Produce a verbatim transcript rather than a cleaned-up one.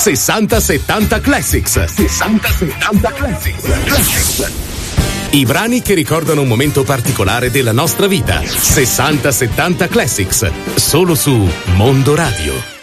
sessanta settanta Classics. sessanta settanta Classics. Classics. I brani che ricordano un momento particolare della nostra vita. sessanta settanta Classics. Solo su Mondo Radio.